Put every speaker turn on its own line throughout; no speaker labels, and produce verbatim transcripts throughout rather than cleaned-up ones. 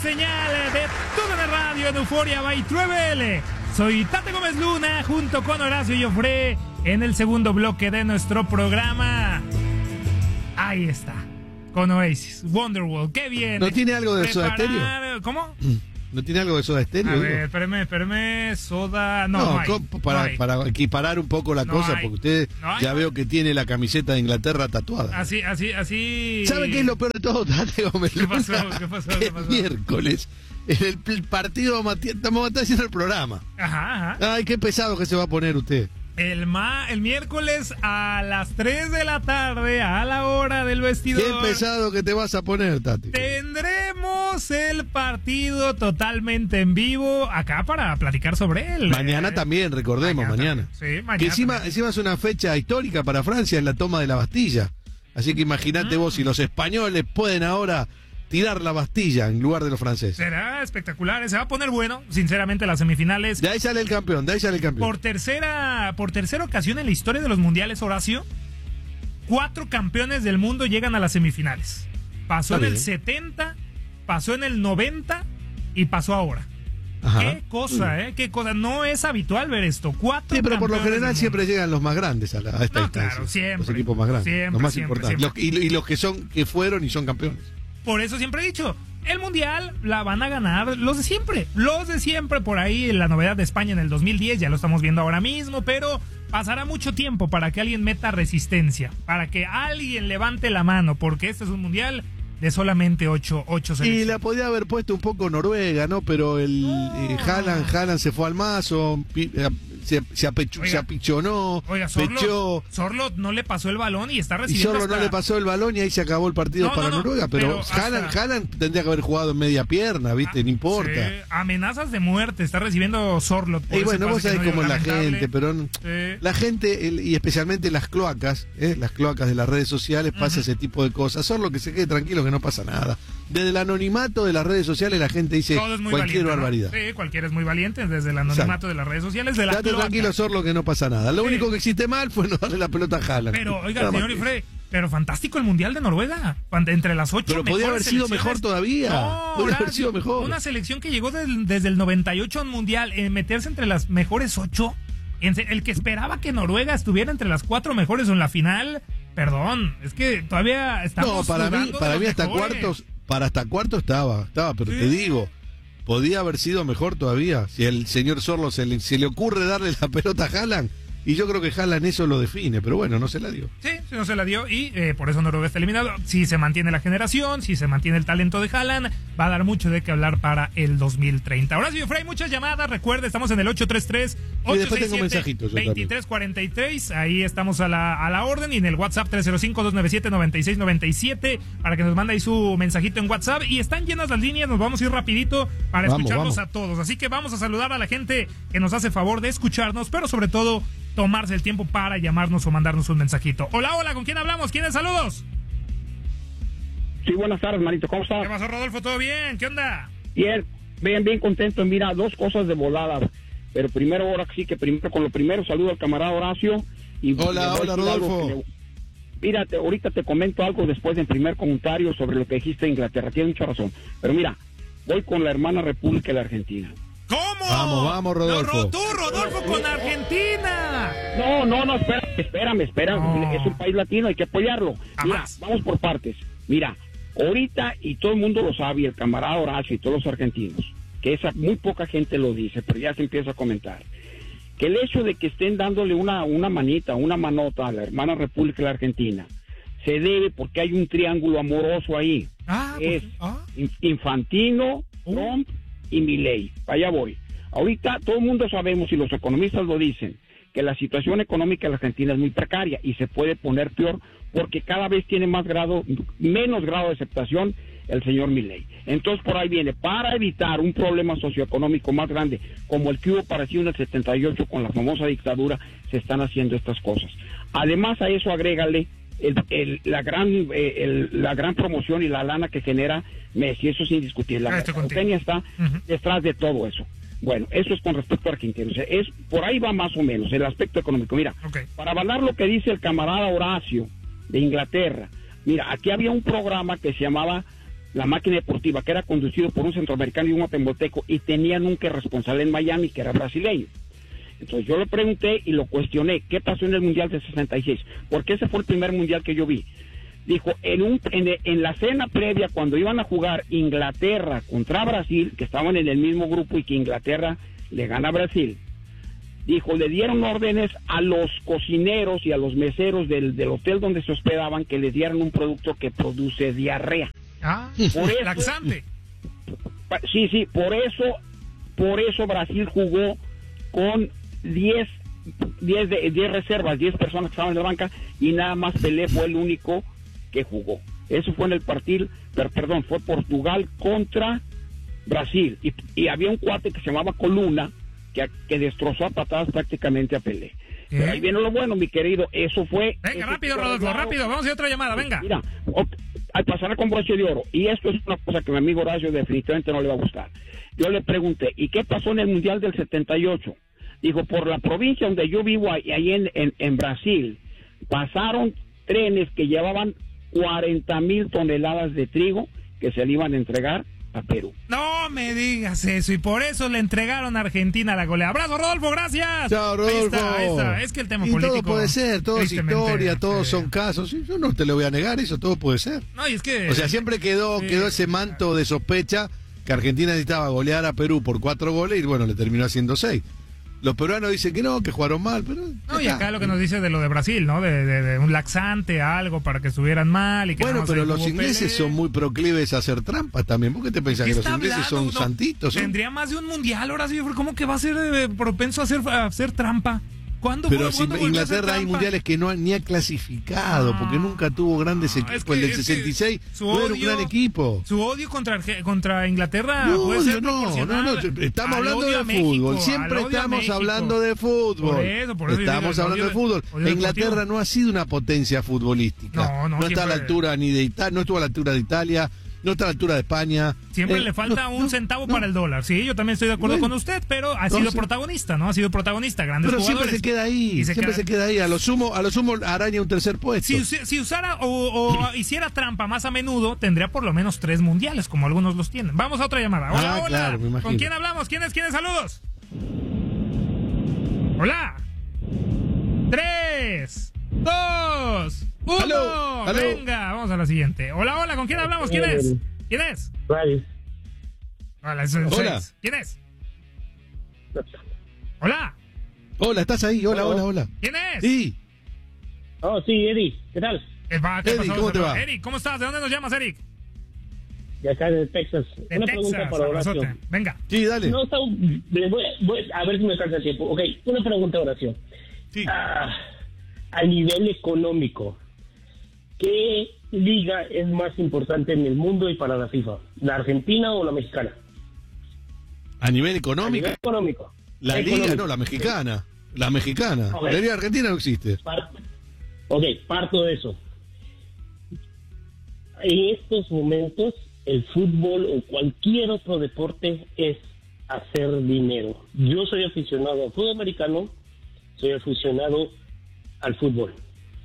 señal de Todo en el Radio en Euforia by Travel. Soy Tate Gómez Luna junto con Horacio Joffre en el segundo bloque de nuestro programa. Ahí está, con Oasis, Wonderwall, qué bien.
¿No tiene algo de Soda Stereo?
¿Cómo?
¿No tiene algo de Soda Stereo?
A ver, espérame, espérame, Soda... No, no, no hay,
para,
no hay.
para equiparar un poco la
no
cosa,
hay.
porque usted
no
ya veo que tiene la camiseta de Inglaterra tatuada.
Así, así, así...
¿Sabe qué es lo peor de todo? Tate Gómez
¿Qué pasó? ¿Qué pasó? ¿Qué pasó?
Miércoles, en el partido estamos haciendo el programa.
Ajá, ajá.
Ay, qué pesado que se va a poner usted.
El, ma, el miércoles a las tres de la tarde, a la hora del vestidor.
Qué pesado que te vas a poner, Tati.
Tendremos el partido totalmente en vivo acá para platicar sobre él.
Mañana
eh,
también, recordemos, mañana.
mañana. Sí, mañana.
Que encima, encima es una fecha histórica para Francia, en la toma de la Bastilla. Así que imagínate mm. vos, si los españoles pueden ahora tirar la Bastilla en lugar de los franceses.
Será espectacular, se va a poner bueno, sinceramente, las semifinales.
De ahí sale el campeón, de ahí sale el campeón.
Por tercera, por tercera ocasión en la historia de los mundiales, Horacio, cuatro campeones del mundo llegan a las semifinales. Pasó Está en bien. el setenta, pasó en el noventa y pasó ahora. Ajá. Qué cosa, ¿eh? Qué cosa. No es habitual ver esto. Cuatro
sí, pero por lo general siempre
mundo.
llegan los más grandes a, la, a esta
no,
instancia.
Claro, siempre.
Los equipos más grandes.
Siempre,
los más
siempre,
importantes.
Siempre.
Los, y, y los que son, que fueron y son campeones.
Por eso siempre he dicho, el mundial la van a ganar los de siempre. Los de siempre, por ahí la novedad de España en el dos mil diez, ya lo estamos viendo ahora mismo, pero pasará mucho tiempo para que alguien meta resistencia, para que alguien levante la mano, porque este es un mundial de solamente ocho, ocho selecciones.
Y la podía haber puesto un poco Noruega, ¿no? Pero el
no.
eh, Haaland, Haaland se fue al mazo, se, se, apechu, oiga, se apichonó,
oiga, Sorlo, Sorlo no le pasó el balón y está recibiendo.
Y Sorlo
hasta...
no le pasó el balón y ahí se acabó el partido
no,
para
no, no,
Noruega. Pero, pero Haaland,
hasta...
Haaland tendría que haber jugado en media pierna, ¿viste? Ah, no importa.
Sí. Amenazas de muerte está recibiendo Sorlo.
Y bueno, vos sabés cómo es la gente, pero
sí.
la gente, el, y especialmente las cloacas, ¿eh? las cloacas de las redes sociales, pasa uh-huh. ese tipo de cosas. Sorlo que se quede tranquilo que no pasa nada. Desde el anonimato de las redes sociales la gente dice cualquier
valiente,
barbaridad.
¿no? Sí, cualquiera es muy valiente desde el anonimato Exacto. de las redes sociales. De la
Quédate tranquilo, Sorlo, que no pasa nada. Lo sí. único que hiciste mal fue no darle la pelota a Haaland.
Pero, oiga, señor Ifre, pero fantástico el Mundial de Noruega. Entre las ocho
Pero podía haber sido mejor todavía.
No,
podía haber sido mejor.
Una selección que llegó del, desde el noventa y ocho a un Mundial, en meterse entre las mejores ocho. El que esperaba que Noruega estuviera entre las cuatro mejores o en la final, perdón, es que todavía estamos.
No, para mí, para mí hasta mejores. cuartos. Para hasta cuarto estaba, estaba, pero sí. te digo, podía haber sido mejor todavía. Si el señor Sorlo se le, se le ocurre darle la pelota a Haaland, y yo creo que Haaland eso lo define, pero bueno, no se la dio.
Sí, sí no se la dio, y eh, por eso Noruega está eliminado. Si se mantiene la generación, si se mantiene el talento de Haaland, va a dar mucho de qué hablar para el dos mil treinta. Horacio Frey, muchas llamadas, recuerde, estamos en el ocho tres tres, ocho seis siete, dos tres cuatro tres, ahí estamos a la, a la orden, y en el WhatsApp tres cero cinco, dos nueve siete, nueve seis nueve siete, para que nos mande ahí su mensajito en WhatsApp, y están llenas las líneas, nos vamos a ir rapidito para vamos, escucharlos vamos. a todos, así que vamos a saludar a la gente que nos hace favor de escucharnos, pero sobre todo tomarse el tiempo para llamarnos o mandarnos un mensajito. Hola, hola, ¿con quién hablamos? ¿Quiénes saludos?
Sí, buenas tardes, manito, ¿cómo estás?
¿Qué pasó, Rodolfo? ¿Todo bien? ¿Qué onda?
Bien, bien, bien contento. Mira, dos cosas de volada, pero primero, ahora sí que primero, con lo primero, saludo al camarada Horacio. Y
hola, hola, Rodolfo.
Le... Mira, te, ahorita te comento algo después del primer comentario sobre lo que dijiste de Inglaterra, tienes mucha razón, pero mira, voy con la hermana República de la Argentina.
¿Cómo?
Vamos, vamos, Rodolfo.
No, tú, Rodolfo, con Argentina.
No, no, no, espérame, espérame, espérame. No. Es un país latino, hay que apoyarlo. Mira, vamos por partes. Mira, ahorita, y todo el mundo lo sabe, y el camarada Horacio y todos los argentinos, que esa muy poca gente lo dice, pero ya se empieza a comentar, que el hecho de que estén dándole una, una manita, una manota a la hermana República de la Argentina, se debe porque hay un triángulo amoroso ahí.
Ah,
es
pues, ah.
Infantino, uh. Trump y Milei. Allá voy. Ahorita todo el mundo sabemos, y los economistas lo dicen, que la situación económica de la Argentina es muy precaria y se puede poner peor porque cada vez tiene más grado, menos grado de aceptación el señor Milei. Entonces por ahí viene, para evitar un problema socioeconómico más grande como el que hubo parecido en el setenta y ocho con la famosa dictadura, se están haciendo estas cosas. Además a eso agrégale El, el, la gran eh, el, la gran promoción y la lana que genera Messi, eso es indiscutible. La Argentina está uh-huh. detrás de todo eso. Bueno, eso es con respecto a Argentina. O sea, es, por ahí va más o menos el aspecto económico. Mira, okay. para avalar lo que dice el camarada Horacio de Inglaterra, mira, aquí había un programa que se llamaba la máquina deportiva, que era conducido por un centroamericano y un guatemalteco, y tenían un que responsable en Miami, que era brasileño. Entonces yo le pregunté y lo cuestioné, ¿qué pasó en el Mundial de sesenta y seis? Porque ese fue el primer Mundial que yo vi. Dijo, en, un, en, en la cena previa, cuando iban a jugar Inglaterra contra Brasil, que estaban en el mismo grupo y que Inglaterra le gana a Brasil, dijo, le dieron órdenes a los cocineros y a los meseros del, del hotel donde se hospedaban que les dieran un producto que produce diarrea.
Ah,
por eso,
laxante.
Sí, sí, por eso, por eso Brasil jugó con diez, diez, de, diez reservas, diez personas que estaban en la banca, y nada más Pelé fue el único que jugó. Eso fue en el partido, per, perdón, fue Portugal contra Brasil, y, y había un cuate que se llamaba Coluna, que, que destrozó a patadas prácticamente a Pelé. ¿Qué? Pero ahí viene lo bueno, mi querido, eso fue...
Venga, rápido, Rodolfo, claro, rápido, vamos a ir a otra llamada, venga.
Mira, al pasar con broche de oro, y esto es una cosa que a mi amigo Horacio definitivamente no le va a gustar. Yo le pregunté, ¿y qué pasó en el Mundial del setenta y ocho? Dijo, por la provincia donde yo vivo, ahí, ahí en, en, en Brasil, pasaron trenes que llevaban cuarenta mil toneladas de trigo que se le iban a entregar a Perú.
No me digas eso, y por eso le entregaron a Argentina la goleada. Abrazo, Rodolfo, gracias.
Chao, Rodolfo.
Ahí está, ahí está. Es que el tema
y
político...
todo puede ser, todo es historia, todos sí. son casos. Yo no te lo voy a negar, eso todo puede ser.
No, y es que...
O sea, siempre quedó, sí. quedó ese manto de sospecha que Argentina necesitaba golear a Perú por cuatro goles y bueno, le terminó haciendo seis. Los peruanos dicen que no, que jugaron mal, pero...
No, y acá lo que nos dice de lo de Brasil, ¿no? De, de, de un laxante, algo para que estuvieran mal y que...
Bueno,
no
pero los ingleses Pelé. son muy proclives a hacer trampas también. ¿Por qué te pensás que los ingleses hablando? son no, santitos? ¿eh?
Tendría más de un mundial ahora sí, ¿cómo que va a ser eh, propenso a hacer, a hacer trampa? ¿Cuándo
Pero
fue,
si Inglaterra hay mundiales que no ni ha clasificado, ah, porque nunca tuvo grandes equipos. Es que, el del sesenta y seis no odio, era un gran equipo.
Su odio contra, contra Inglaterra
no,
puede ser
no, no, no, estamos
al
hablando de
México,
fútbol. Siempre estamos hablando de fútbol.
Por eso, por eso
estamos
digo,
hablando
odio,
de fútbol.
Odio
Inglaterra
deportivo.
no ha sido una potencia futbolística.
No, no,
no está a la altura ni de Italia, no estuvo a la altura de Italia. No está a la altura de España.
Siempre
eh,
le falta
no,
un
no,
centavo
no.
para el dólar. Sí, yo también estoy de acuerdo
bueno,
con usted, pero ha
no,
sido
sí.
protagonista, ¿no? Ha sido protagonista, grandes
pero
jugadores.
Pero siempre se queda ahí,
se
siempre
queda...
se queda ahí. A lo sumo, a lo sumo araña un tercer puesto.
Si, si usara o, o hiciera trampa más a menudo, tendría por lo menos tres mundiales, como algunos los tienen. Vamos a otra llamada. Hola,
ah,
hola.
Claro, me imagino.
¿Con quién hablamos? ¿Quién es? ¿Quién es? Saludos. Hola. Tres, dos, uno.
Aló, aló.
Venga, vamos a la siguiente. Hola, hola. ¿Con quién hablamos? ¿Quién es? ¿Quién es?
Reyes.
Hola, es el
Hola.
seis. ¿Quién es? Hola.
Hola, ¿estás ahí? Hola, hola, hola.
¿Quién es?
Sí.
Oh, sí, Eddie. ¿Qué tal?
Eh, va, ¿qué
Eddie,
pasó?
¿cómo te va?
Eric, ¿cómo estás? ¿De dónde nos llamas, Eric?
De acá de Texas.
De
una
Texas,
pregunta para Horacio.
abrazote. Venga.
Sí, dale.
No está, voy, voy a ver si me alcanza el tiempo. Ok, una pregunta, Horacio.
Sí.
Ah, a nivel económico, ¿qué liga es más importante en el mundo y para la FIFA? ¿La argentina o la mexicana?
A nivel
A
económico.
nivel económico.
La
Económico.
liga, no, la mexicana. La mexicana.
Okay.
La liga argentina no existe.
Par- ok, parto de eso. En estos momentos, el fútbol o cualquier otro deporte es hacer dinero. Yo soy aficionado al fútbol americano, soy aficionado al fútbol.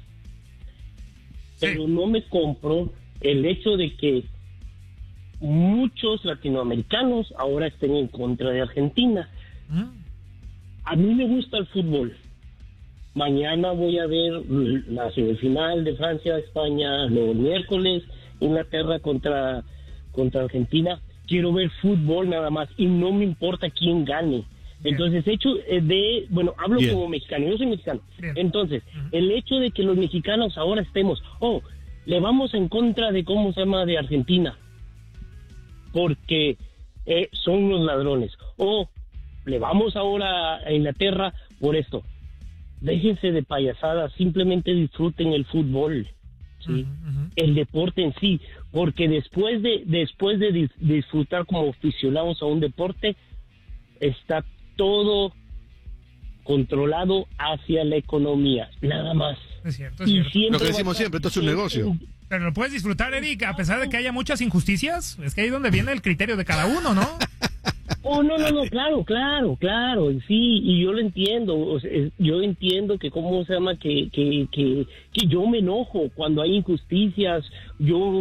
Sí.
Pero no me compro el hecho de que muchos latinoamericanos ahora estén en contra de Argentina.
¿Mm?
A mí me gusta el fútbol. Mañana voy a ver la semifinal de Francia-España, luego el miércoles Inglaterra contra, contra Argentina. Quiero ver fútbol nada más y no me importa quién gane. Entonces, hecho de, bueno, hablo
Bien.
como mexicano, yo soy mexicano.
Bien.
Entonces,
Ujú.
el hecho de que los mexicanos ahora estemos, oh, le vamos en contra de, ¿cómo se llama?, de Argentina, porque eh, son unos ladrones. O le vamos ahora a Inglaterra por esto. Déjense de payasadas, simplemente disfruten el fútbol, ¿sí?
Ujú, ujú.
El deporte en sí, porque después de después de dis- disfrutar como aficionados a un deporte, está todo controlado hacia la economía, nada más.
Es cierto, es
Y
cierto.
siempre
Lo que
va a
decimos
estar-
siempre, esto es un negocio.
Pero lo puedes disfrutar, Eric, a pesar de que haya muchas injusticias. Es que ahí es donde viene el criterio de cada uno, ¿no?
Oh, no, no, no, claro, claro, claro, sí, y yo lo entiendo, o sea, es- yo entiendo que, ¿cómo se llama?, que, que, que, que yo me enojo cuando hay injusticias, yo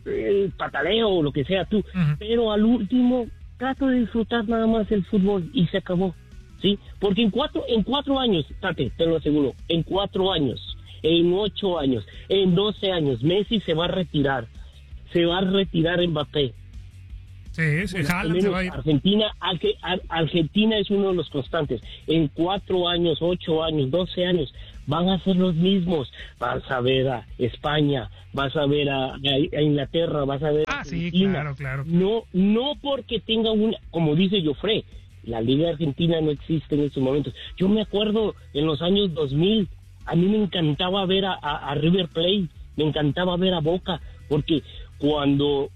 el pataleo o lo que sea tú,
uh-huh.
pero al último trato de disfrutar nada más el fútbol y se acabó, ¿sí? Porque en cuatro, en cuatro años, Tate, te lo aseguro, en cuatro años, en ocho años, en doce años, Messi se va a retirar, se va a retirar Mbappé.
Sí, sí,
Bueno,
Haaland se va a ir.
Argentina, Argentina es uno de los constantes. En cuatro años, ocho años, doce años, van a ser los mismos. Vas a ver a España, vas a ver a, a Inglaterra, vas a ver
ah,
a
sí,
Argentina.
claro, claro.
No, no porque tenga una, como dice Joffre, la Liga Argentina no existe en estos momentos. Yo me acuerdo en los años dos mil, a mí me encantaba ver a, a, a River Plate, me encantaba ver a Boca, porque cuando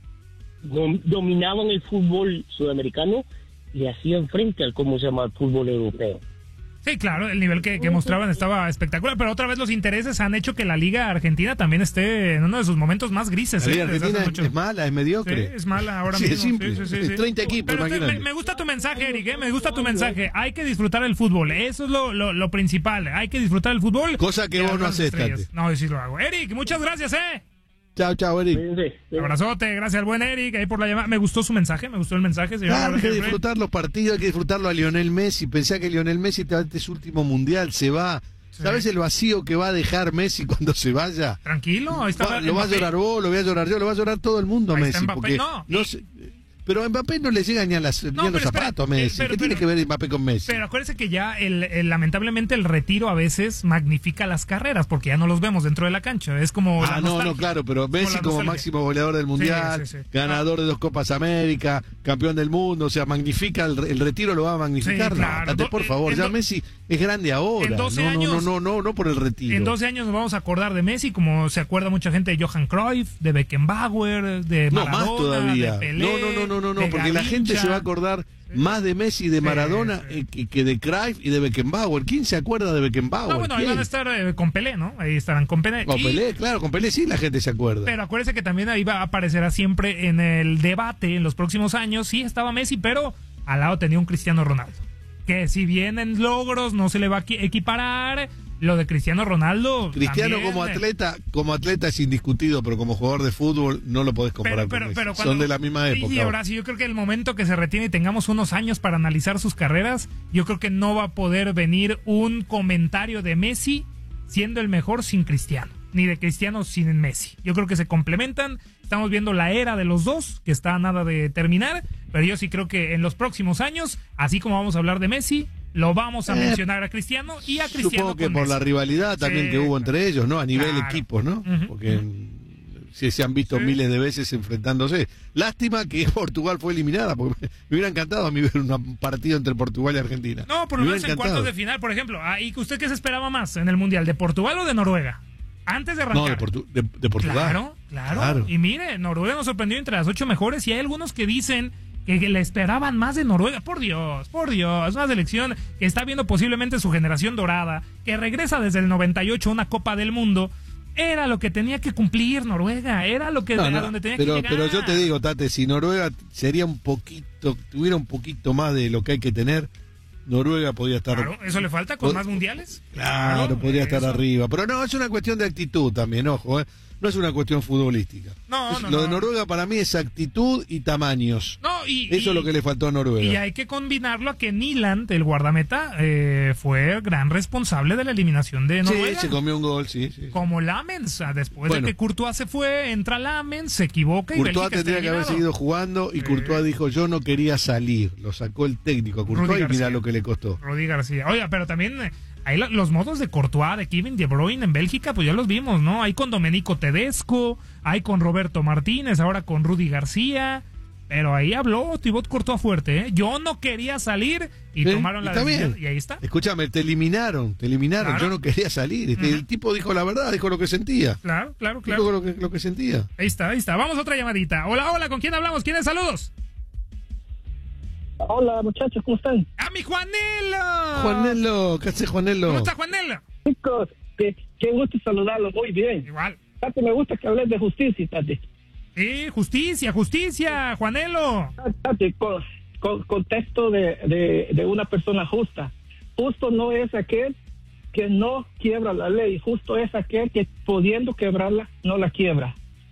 dominaban el fútbol sudamericano, le hacían frente al, ¿cómo se llama?, el fútbol europeo.
Sí, claro, el nivel que, que mostraban estaba espectacular, pero otra vez los intereses han hecho que la Liga Argentina también esté en uno de sus momentos más grises.
La Liga
¿eh?
Argentina es, es mala, es mediocre.
Sí, es mala ahora
sí,
mismo.
Es simple.
Sí, sí, sí,
es
sí.
treinta equipos,
pero
imagínate.
me, me gusta tu mensaje, Eric, ¿eh? Me gusta tu mensaje. Hay que disfrutar el fútbol, eso es lo, lo, lo principal. Hay que disfrutar el fútbol.
Cosa que vos no haces, Tate.
No, sí lo hago. Eric, muchas gracias, ¿eh?
Chao, chao, Eric.
Abrazote, gracias al buen Eric ahí por la llamada. Me gustó su mensaje, me gustó el mensaje. Señor.
Claro, hay que disfrutar los partidos, hay que disfrutarlo a Lionel Messi. Pensá que Lionel Messi este es su último mundial, se va. Sí. ¿Sabes el vacío que va a dejar Messi cuando se vaya?
Tranquilo, ahí está.
Va, lo va a llorar vos, lo voy a llorar yo, lo va a llorar todo el mundo a Messi. Porque
no,
no se, pero a Mbappé no le llegan ni a, las,
no,
ni a los zapatos a Messi.
Pero,
¿Qué
pero,
tiene que ver Mbappé con Messi?
Pero acuérdese que ya el, el, lamentablemente el retiro a veces magnifica las carreras porque ya no los vemos dentro de la cancha. Es como
Ah, no, no, claro, pero Messi como, como máximo goleador del Mundial, sí, sí, sí. ganador ah. de dos Copas América, campeón del mundo, o sea, magnifica el, el retiro, lo va a magnificar. Sí, claro. No, por favor, ya Messi es grande ahora.
En doce
no,
años,
no, no, no, no, no por el retiro.
En doce años nos vamos a acordar de Messi como se acuerda mucha gente de Johan Cruyff, de Beckenbauer, de Maradona,
no, más todavía.
de Pelé,
no, no, no, no, no, no porque la gente se va a acordar sí. más de Messi y de Maradona sí, sí. Que, que de Cruyff y de Beckenbauer. ¿Quién se acuerda de Beckenbauer?
No, bueno, ahí van a estar eh, con Pelé, ¿no? Ahí estarán con Pelé.
Con
y,
Pelé, claro, con Pelé sí la gente se acuerda.
Pero acuérdese que también ahí va a aparecerá siempre en el debate en los próximos años. Sí estaba Messi, pero al lado tenía un Cristiano Ronaldo. Que si bien en logros no se le va a equiparar, lo de Cristiano Ronaldo.
Cristiano
también,
como atleta, como atleta es indiscutido, pero como jugador de fútbol no lo podés comparar
pero, pero,
con
pero
Messi.
Cuando,
son de la misma época.
Y ahora sí, yo creo que el momento que se retire y tengamos unos años para analizar sus carreras, yo creo que no va a poder venir un comentario de Messi siendo el mejor sin Cristiano, ni de Cristiano sin Messi. Yo creo que se complementan. Estamos viendo la era de los dos, que está a nada de terminar, pero yo sí creo que en los próximos años, así como vamos a hablar de Messi, lo vamos a eh, mencionar a Cristiano y a Cristiano.
Supongo que
con
por
Messi.
La rivalidad también sí, que hubo entre ellos, ¿no? A nivel
claro.
equipos, ¿no? Uh-huh. Porque uh-huh. se, se han visto sí. miles de veces enfrentándose. Lástima que Portugal fue eliminada, porque me, me hubiera encantado a mí ver un partido entre Portugal y Argentina.
No, por lo menos en cuartos de final, por ejemplo. ¿Y usted qué se esperaba más en el Mundial? ¿De Portugal o de Noruega? Antes de arrancar.
No, de, Portu de, de Portugal.
Claro, claro, claro. Y mire, Noruega nos sorprendió entre las ocho mejores y hay algunos que dicen que, que le esperaban más de Noruega. Por Dios, por Dios. Una selección que está viendo posiblemente su generación dorada, que regresa desde el noventa y ocho a una Copa del Mundo. Era lo que tenía que cumplir Noruega, era lo que
no,
era
no,
donde tenía
pero,
que llegar.
Pero yo te digo, Tate, si Noruega sería un poquito, tuviera un poquito más de lo que hay que tener, Noruega podría estar...
Claro, ¿eso le falta con más mundiales?
Claro, claro podría eso. estar arriba. Pero no, es una cuestión de actitud también, ojo, ¿eh? No es una cuestión futbolística.
No,
es,
no,
lo
no.
de Noruega para mí es actitud y tamaños.
No, y,
Eso
y,
es lo que le faltó a Noruega.
Y hay que combinarlo a que Nyland, el guardameta, eh, fue el gran responsable de la eliminación de Noruega.
Sí, se comió un gol, sí. sí.
Como Lamens, después
bueno,
de que Courtois se fue, entra Lamens, se equivoca y
Courtois tendría que haber seguido jugando y sí. Courtois dijo, yo no quería salir. Lo sacó el técnico a Courtois y mira lo que le costó.
Rudy García. Oiga, pero también... Ahí los modos de Courtois, de Kevin De Bruyne en Bélgica, pues ya los vimos, ¿no? Hay con Domenico Tedesco, hay con Roberto Martínez, ahora con Rudy García. Pero ahí habló Thibaut Courtois fuerte, ¿eh? Yo no quería salir y
¿Sí?
tomaron la decisión. Y ahí está.
Escúchame, te eliminaron, te eliminaron. Claro. Yo no quería salir. Este, uh-huh. El tipo dijo la verdad, dijo lo que sentía.
Claro, claro, claro.
Dijo lo que, lo que sentía.
Ahí está, ahí está. Vamos a otra llamadita. Hola, hola, ¿con quién hablamos? ¿Quiénes saludos?
Hola, muchachos, ¿cómo están?
¡A mi Juanelo!
Juanelo, ¿qué haces, Juanelo?
¿Cómo está, Juanelo?
Chicos, qué, qué gusto saludarlos, muy bien.
Igual.
Tati, me gusta que hables de justicia, Tati.
Sí, justicia, justicia, Juanelo.
Tati, con, con contexto de, de, de una persona justa. Justo no es aquel que no quiebra la ley, justo es aquel que pudiendo quebrarla, no la quiebra.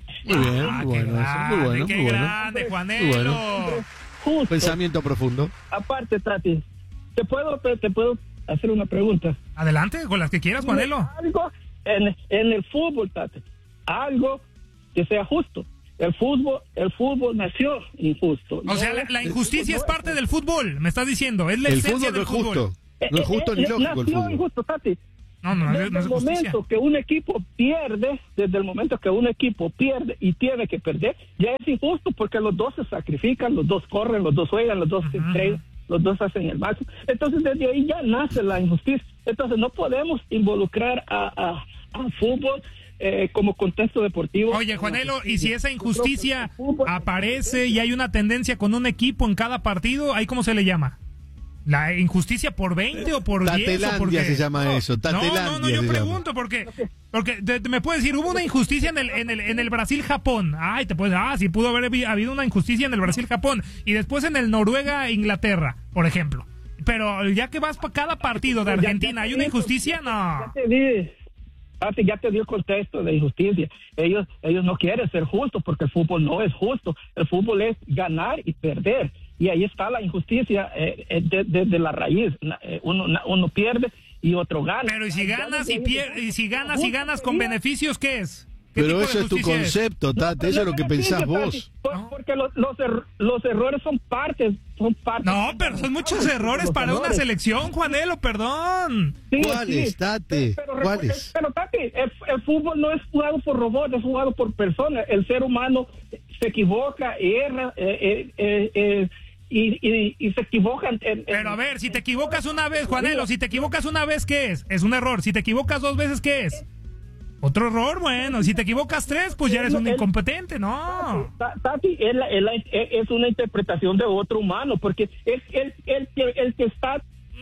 Muy bien,
Ah,
muy
qué
bueno, eso,
grande,
muy bueno,
qué
muy bueno.
grande, Juanelo.
Muy bueno.
Justo.
Pensamiento profundo.
Aparte, Tati, te puedo, te, te puedo hacer una pregunta.
Adelante, con las que quieras, Juanelo.
Algo en, en el fútbol, Tati, algo que sea justo. El fútbol, el fútbol nació injusto.
O
No
sea, la,
es-
la injusticia
no
es parte del fútbol, me estás diciendo. Es la
El
esencia
fútbol no
del
es
fútbol.
justo. No es justo
Eh,
ni
eh,
lógico el
nació
fútbol.
injusto, Tati.
No, no, no,
Desde
no es
el
justicia.
momento que un equipo pierde, desde el momento que un equipo pierde y tiene que perder, ya es injusto porque los dos se sacrifican, los dos corren, los dos juegan, los dos se
Ajá.
entregan, los dos hacen el máximo. Entonces desde ahí ya nace la injusticia. Entonces no podemos involucrar a, a, a fútbol eh, como contexto deportivo.
Oye, Juanelo, y si esa
Yo creo que
injusticia
el fútbol-
aparece y hay una tendencia con un equipo en cada partido, ¿ahí cómo se le llama? ¿La injusticia por veinte o por diez o por
Tatelandia
qué?
se llama
No,
eso,
No,
Tatelandia
no, no, yo
se llama.
pregunto porque porque te- te- me puedes decir, hubo una injusticia en el en el en el Brasil-Japón. Ay, te puedes, ah, sí pudo haber habi- habido una injusticia en el Brasil-Japón y después en el Noruega-Inglaterra, por ejemplo. Pero ya que vas para cada partido de Argentina, ¿hay una injusticia? No.
Ya te di, Tati, ya te dio el contexto de injusticia. Ellos, ellos no quieren ser justos porque el fútbol no es justo. El fútbol es ganar y perder. Y ahí está la injusticia eh, eh, desde de, de la raíz. Na- eh, Uno, na- uno pierde y otro gana.
Pero y si
Ya
ganas
desde
y
ahí-
pier- y si ganas y
Justo
ganas con
sería-
beneficios, ¿qué es? ¿Qué tipo
Pero
de
eso es tu
justicia
concepto, Tate, eso es lo que pensás vos.
Por-
¿No?
Porque los, los, er- los errores son partes, son partes.
No, pero son muchos errores
Los
para una
errores.
selección, Juanelo, perdón.
Sí,
¿Cuáles,
sí.
Tate?
Pero, pero,
¿Cuáles?
Pero, Tati, el, el fútbol no es jugado por robots, es jugado por personas. El ser humano se equivoca, erra, eh, eh, eh, eh, y, y, y se equivocan. En, en-
Pero a ver, si te equivocas una vez, Juanelo, si te equivocas una vez, ¿qué es? Es un error. Si te equivocas dos veces, ¿qué es? Otro error, bueno. Si te equivocas tres, pues ya eres un
El-
incompetente, no.
Ta- Tati, es, la- es la- es una interpretación de otro humano, porque es el, el, que- el que está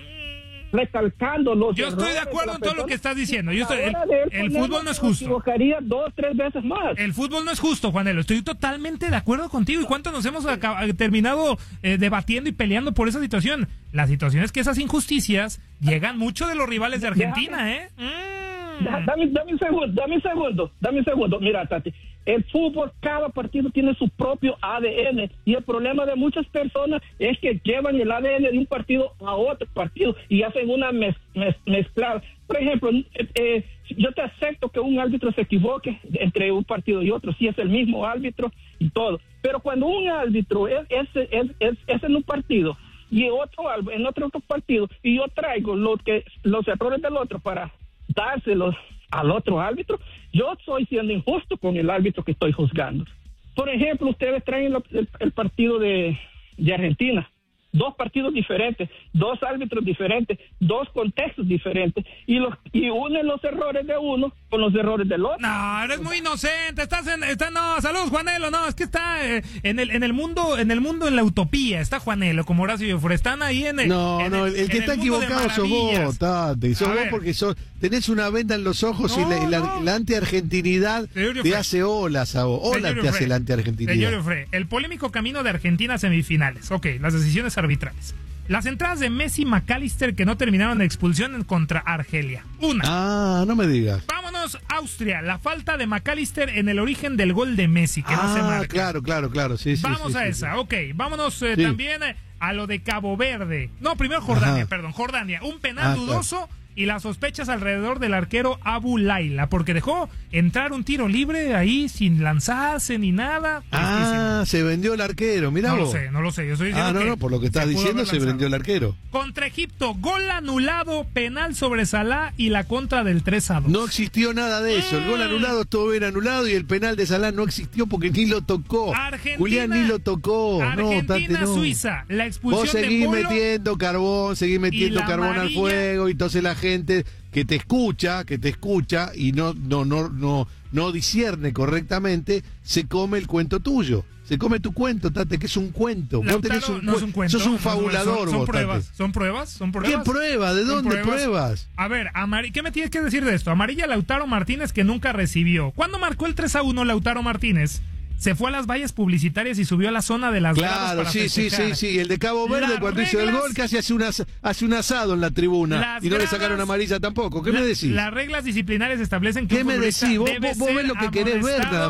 recalcando los
Yo estoy de
errores
acuerdo
la
en todo lo
persona.
que estás diciendo. Yo estoy- el-
Ahora de él
el
ponerlo,
fútbol no es
se
justo.
equivocaría dos, tres veces más.
El fútbol no es justo, Juanelo. Estoy totalmente de acuerdo contigo. ¿Y cuánto nos hemos acab- terminado eh, debatiendo y peleando por esa situación? La situación es que esas injusticias llegan mucho de los rivales de Argentina, ¿eh? Mm.
Da- Dame, dame un segundo, dame un segundo, dame un segundo. Mira, Tati, el fútbol, cada partido tiene su propio A D N y el problema de muchas personas es que llevan el A D N de un partido a otro partido y hacen una mez, mez- mezclada. Por ejemplo, eh, eh, yo te acepto que un árbitro se equivoque entre un partido y otro, si es el mismo árbitro y todo. Pero cuando un árbitro es, es, es, es, es en un partido y otro al- en otro, otro partido y yo traigo lo que, los errores del otro para dárselos al otro árbitro, yo estoy siendo injusto con el árbitro que estoy juzgando. Por ejemplo, ustedes traen lo- el, el partido de, de Argentina, dos partidos diferentes, dos árbitros diferentes, dos contextos diferentes, y los y unen los errores de uno con los errores del otro.
No, eres muy inocente. Estás en, está, no, saludos, Juanelo. No, es que está eh, en el, en el mundo, en el mundo, en la utopía. Está Juanelo, como Horacio Biofre. Están ahí en el.
No,
en
no, el, el que
en
está
mundo de
equivocado sos
maravillas.
vos, Tate. Sos
A
vos
ver.
porque sos, tenés una venda en los ojos
No,
y la, y la-
no.
la antiargentinidad
Señor
te
Biofre.
hace olas a vos. Ola
Señor
te
Biofre.
hace la
Señor
antiargentinidad.
Biofre, el polémico camino de Argentina a semifinales. Ok, las decisiones arbitrales. Las entradas de Messi y McAllister que no terminaron en expulsión contra Argelia. Una.
Ah, no me digas.
Vámonos, Austria. La falta de McAllister en el origen del gol de Messi, que no se
Ah,
marca.
claro, claro, claro. Sí, sí,
Vamos
sí,
a
sí,
esa,
sí.
ok. Vámonos eh,
Sí.
también eh, a lo de Cabo Verde. No, primero Jordania,
Ajá.
perdón, Jordania. Un penal
Ah,
dudoso y las sospechas alrededor del arquero Abu Laila, porque dejó entrar un tiro libre ahí sin lanzarse ni nada.
Ah, se vendió el arquero, mirá
no lo
vos.
sé, no lo sé. Yo estoy diciendo
Ah, no,
que
no, por lo que estás
se pudo
diciendo
haber
se
lanzado.
vendió el arquero.
Contra Egipto, gol anulado, penal sobre Salah y la contra del tres a dos.
No existió nada de eso. El gol
Mm.
anulado estuvo bien anulado y el penal de Salah no existió porque ni lo tocó.
Argentina,
Julián ni lo tocó. No, Tate,
Argentina,
no.
Suiza, la expulsión
Vos
de
seguís
Polo.
metiendo carbón, seguís metiendo
la
carbón
amarilla.
al fuego y entonces la gente que te escucha, que te escucha y no no no no no discierne correctamente, se come el cuento tuyo. Se come tu cuento, Tate, que es un cuento. Vos
Lautaro,
tenés un,
no es
cuen-
un cuento.
sos un
no es un-
fabulador,
son, son
vos,
pruebas,
Tate.
son pruebas, son pruebas.
¿Qué prueba? ¿De
Son
dónde pruebas?
A ver, amari- ¿qué me tienes que decir de esto? Amarilla Lautaro Martínez que nunca recibió. ¿Cuándo marcó el tres a uno Lautaro Martínez? Se fue a las vallas publicitarias y subió a la zona de las gradas
Claro,
para
sí, sí,
festejar.
sí, sí. El de Cabo Verde,
Las
cuando hizo el
reglas-
gol, casi hace, una, hace un asado en la tribuna.
Las
Y no le
gradas-
sacaron amarilla tampoco. ¿Qué
La-
me decís?
Las reglas disciplinarias establecen que
¿Qué
un
me
futbolista
decís? Vos,
debe
vos, vos ves
ser
lo que querés ver
amonestado
nada más.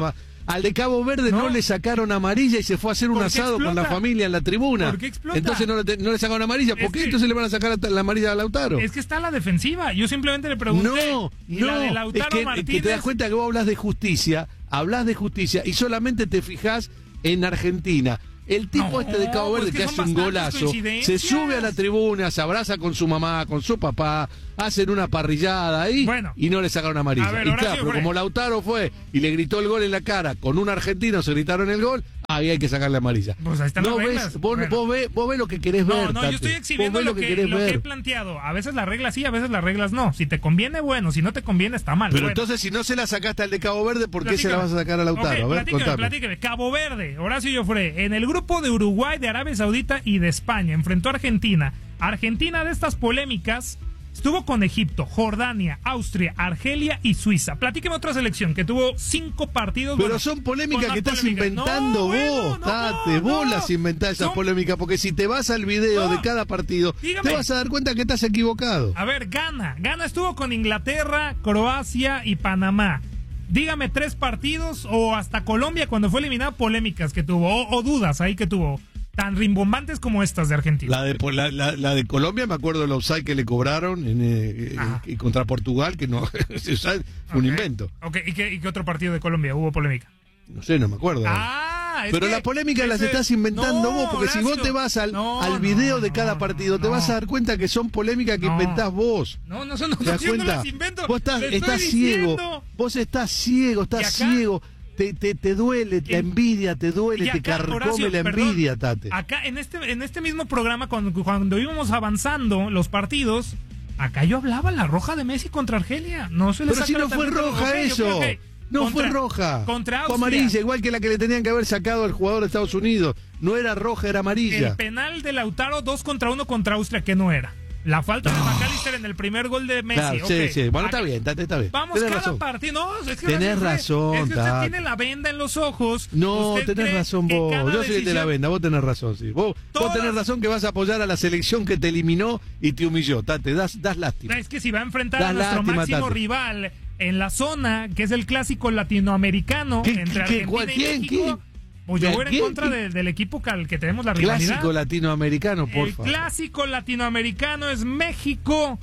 Al de Cabo Verde no, no le sacaron amarilla y se fue a hacer un asado explota? con la familia en la tribuna.
¿Por qué explota?
Entonces no le, no le sacaron amarilla. ¿Por es qué que, entonces le van a sacar la amarilla a Lautaro?
Es que está la defensiva. Yo simplemente le pregunté.
No,
y
no.
La de Lautaro
es que,
Martínez...
que te das cuenta que vos hablas de justicia, hablas de justicia y solamente te fijás en Argentina. El tipo
no,
este de Cabo Verde
pues que,
que hace un golazo, se sube a la tribuna, se abraza con su mamá, con su papá, hacen una parrillada ahí bueno, y no le sacaron amarilla.
Ver,
y claro, pero como Lautaro fue y le gritó el gol en la cara, con un argentino se gritaron el gol, ahí hay que sacarle amarilla.
Pues ahí están
no
las
ves,
reglas.
Vos,
bueno.
vos, ves, vos ves lo que querés
no,
ver.
No, no, yo estoy exhibiendo lo,
lo,
que,
que,
lo
ver.
que he planteado. A veces las reglas sí, a veces las reglas no. Si te conviene, bueno. Si no te conviene, está mal.
Pero
bueno.
entonces, si no se la sacaste al de Cabo Verde, ¿por
platícame.
qué se la vas a sacar a Lautaro?
Okay,
a ver,
platícame,
contame.
platícame. Cabo Verde, Horacio Joffre, en el grupo de Uruguay, de Arabia Saudita y de España, enfrentó a Argentina. Argentina de estas polémicas estuvo con Egipto, Jordania, Austria, Argelia y Suiza. Platíqueme otra selección que tuvo cinco partidos.
Pero
bueno,
son polémicas que estás
polémicas.
inventando
no,
vos,
bueno, no,
Tate.
no,
vos
no.
las inventás esas
son...
polémicas, porque si te vas al video
no.
de cada partido,
Dígame.
te vas a dar cuenta que estás equivocado.
A ver, Ghana. Ghana estuvo con Inglaterra, Croacia y Panamá. Dígame tres partidos o hasta Colombia cuando fue eliminada, polémicas que tuvo o, o dudas ahí que tuvo. Tan rimbombantes como estas de Argentina.
La de, la, la, la de Colombia, me acuerdo del offside que le cobraron en, eh, en, contra Portugal, que no fue okay. un invento.
Ok, ¿Y qué, ¿y qué otro partido de Colombia hubo polémica?
No sé, no me acuerdo.
Ah, es
Pero
que,
las polémicas las
ese...
estás inventando
no,
vos, porque
Horacio,
si vos te vas al,
no,
al video
no,
de cada partido,
no,
te vas a dar cuenta que son polémicas que
no.
inventás vos.
No, no, no, no,
¿Te das
yo no
cuenta?
las invento.
Vos estás,
Le
estás
estoy
ciego,
diciendo.
vos estás ciego, estás
acá,
ciego. Te, te, te duele, te envidia, te duele,
acá,
te carcome
Horacio,
la
perdón,
envidia, Tate.
Acá, en este, en este mismo programa, cuando, cuando íbamos avanzando los partidos, acá yo hablaba la roja de Messi contra Argelia. No se le
Pero si no fue roja okay, eso. Okay, okay. No contra, fue roja.
Contra
Austria. Fue amarilla, igual que la que le tenían que haber sacado al jugador de Estados Unidos. No era roja, era amarilla.
El penal de Lautaro, dos contra uno contra Austria, que no era. La falta de McAllister en el primer gol de Messi.
Claro,
okay.
sí, sí. Bueno, está bien, está, está bien.
Vamos
tenés
cada
razón.
partido. No, es que
tenés
usted,
razón,
es que usted
tate.
tiene la venda en los ojos.
No, tenés razón vos. Yo soy decisión... el de la venda, vos tenés razón, sí. Vos, Todas... vos tenés razón que vas a apoyar a la selección que te eliminó y te humilló, Tate. Das, das lástima.
Es que si va a enfrentar
das
a nuestro
lástima,
máximo
tate.
rival en la zona, que es el clásico latinoamericano
¿Qué,
entre
qué,
Argentina
cuál,
y
quién,
México.
¿quién?
Pues yo voy a ir en contra de, del equipo al que tenemos la rivalidad.
Clásico latinoamericano, por
el
favor.
El clásico latinoamericano es México,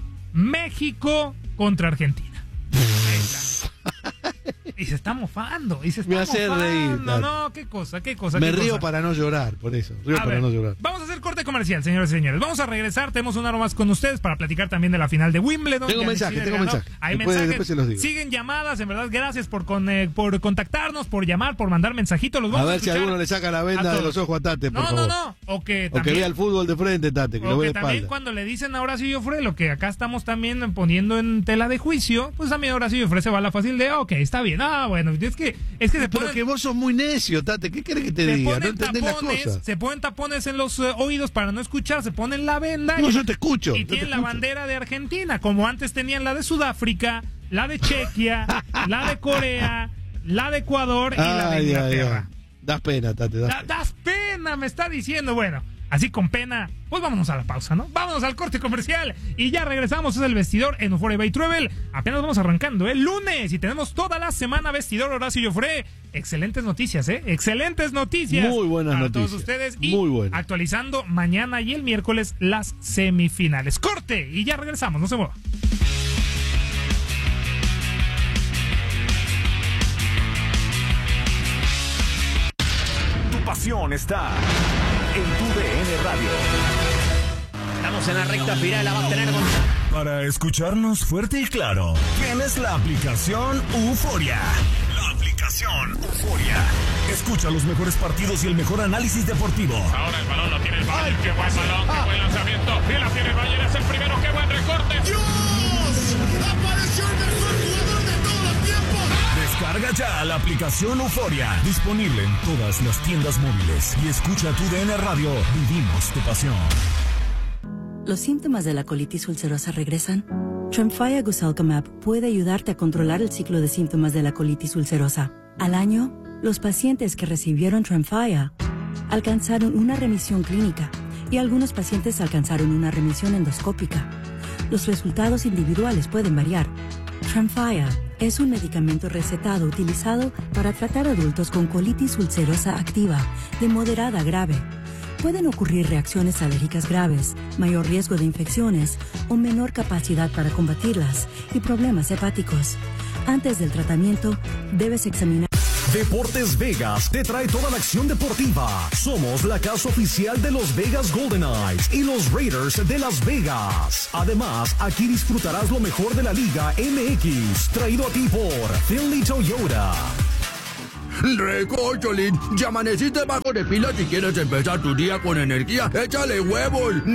México contra Argentina. Y se está mofando, y se está
Me hace
mofando.
reír.
No, no, qué cosa, qué cosa.
Me
qué
río
cosa.
para no llorar, por eso. Río
a
para
ver,
no llorar.
Vamos a hacer corte comercial, señores y señores. Vamos a regresar, tenemos una hora más con ustedes para platicar también de la final de Wimbledon.
Tengo mensaje, tengo
ganó.
mensaje.
Hay
después,
mensajes,
después se los digo.
Siguen llamadas, en verdad, gracias por con, eh, por contactarnos, por llamar, por mandar mensajitos. Los vamos
a ver
a
si alguno le saca la venda de los ojos a Tate, por
no,
favor.
No, no, no. O que,
también, o que vea el fútbol de frente, Tate, que
o
lo vea
que
de
también
espalda.
Cuando le dicen a Horacio Joffre, lo que acá estamos también poniendo en tela de juicio, pues también Horacio Joffre se va a la fácil de, ok, está bien. Ah, bueno, es que, es que se
Pero
ponen,
que vos sos muy necio, Tate. ¿Qué querés que te
se
diga?
ponen
No entendés las
tapones,
cosas.
Se ponen tapones en los uh, oídos para no escuchar, se ponen la venda.
No,
y,
yo te escucho.
Y tienen la
escucho.
bandera de Argentina, como antes tenían la de Sudáfrica, la de Chequia, la de Corea, la de Ecuador y
ay,
la de Inglaterra.
Ay, ay. Das pena, Tate. Das,
da,
pena.
das pena, me está diciendo. Bueno, así con pena, pues vámonos a la pausa, ¿no? Vámonos al corte comercial y ya regresamos. Es el vestidor en Euphoria by Travel. Apenas vamos arrancando el lunes y tenemos toda la semana vestidor Horacio Joffre. Excelentes noticias, ¿eh? Excelentes noticias.
Muy buenas
para
noticias.
todos ustedes. Y
muy buenas.
Actualizando mañana y el miércoles las semifinales. Corte y ya regresamos, no se mueva.
Tu pasión está en tu D N Radio.
Estamos en la recta final, la va a tener con...
Para escucharnos fuerte y claro, tienes la aplicación Euphoria. La aplicación Euphoria. Escucha los mejores partidos y el mejor análisis deportivo.
Ahora el balón lo tiene el Bayern. Qué buen balón, qué buen lanzamiento. Y la tiene el Bayern, es el primero, qué buen recorte.
¡Dios! ¡Apareció el mejor jugador de todos los tiempos!
Descarga ya la aplicación Euphoria. Disponible en todas las tiendas móviles. Y escucha tu D N Radio. Vivimos tu pasión.
¿Los síntomas de la colitis ulcerosa regresan? Tremfya Guselkumab puede ayudarte a controlar el ciclo de síntomas de la colitis ulcerosa. Al año, los pacientes que recibieron Tremfya alcanzaron una remisión clínica y algunos pacientes alcanzaron una remisión endoscópica. Los resultados individuales pueden variar. Tremfya Es un medicamento recetado utilizado para tratar adultos con colitis ulcerosa activa, de moderada a grave. Pueden ocurrir reacciones alérgicas graves, mayor riesgo de infecciones o menor capacidad para combatirlas y problemas hepáticos. Antes del tratamiento, debes examinar.
Deportes Vegas te trae toda la acción deportiva. Somos la casa oficial de los Vegas Golden Knights y los Raiders de Las Vegas. Además, aquí disfrutarás lo mejor de la Liga M X, traído a ti por Finley Toyota.
Recocholín, ya amaneciste bajo de pila si quieres empezar tu día con energía. Échale huevos.